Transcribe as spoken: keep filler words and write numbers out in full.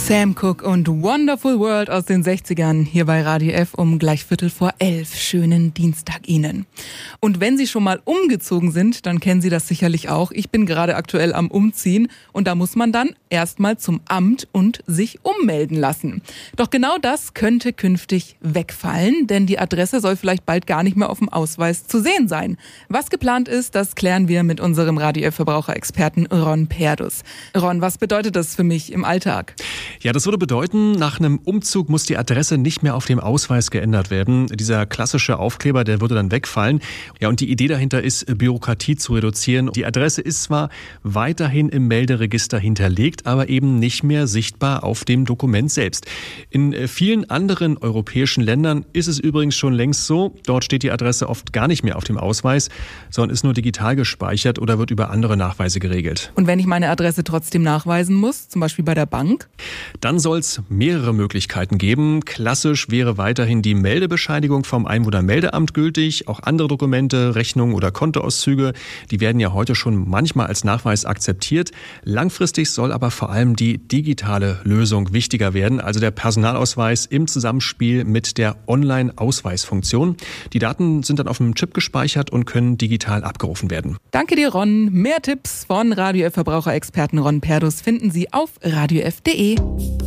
Sam Cooke und Wonderful World aus den sechzigern hier bei Radio F um gleich Viertel vor elf. Schönen Dienstag Ihnen. Und wenn Sie schon mal umgezogen sind, dann kennen Sie das sicherlich auch. Ich bin gerade aktuell am Umziehen und da muss man dann erstmal zum Amt und sich ummelden lassen. Doch genau das könnte künftig wegfallen, denn die Adresse soll vielleicht bald gar nicht mehr auf dem Ausweis zu sehen sein. Was geplant ist, das klären wir mit unserem Radio F-Verbraucherexperten Ron Perdus. Ron, was bedeutet das für mich im Alltag? Ja, das würde bedeuten, nach einem Umzug muss die Adresse nicht mehr auf dem Ausweis geändert werden. Dieser klassische Aufkleber, der würde dann wegfallen. Ja, und die Idee dahinter ist, Bürokratie zu reduzieren. Die Adresse ist zwar weiterhin im Melderegister hinterlegt, aber eben nicht mehr sichtbar auf dem Dokument selbst. In vielen anderen europäischen Ländern ist es übrigens schon längst so. Dort steht die Adresse oft gar nicht mehr auf dem Ausweis, sondern ist nur digital gespeichert oder wird über andere Nachweise geregelt. Und wenn ich meine Adresse trotzdem nachweisen muss, zum Beispiel bei der Bank? Dann soll es mehrere Möglichkeiten geben. Klassisch wäre weiterhin die Meldebescheinigung vom Einwohnermeldeamt gültig. Auch andere Dokumente, Rechnungen oder Kontoauszüge, die werden ja heute schon manchmal als Nachweis akzeptiert. Langfristig soll aber vor allem die digitale Lösung wichtiger werden, also der Personalausweis im Zusammenspiel mit der Online-Ausweisfunktion. Die Daten sind dann auf einem Chip gespeichert und können digital abgerufen werden. Danke dir, Ron. Mehr Tipps von Radio F-Verbraucherexperten Ron Perdus finden Sie auf radio f punkt de.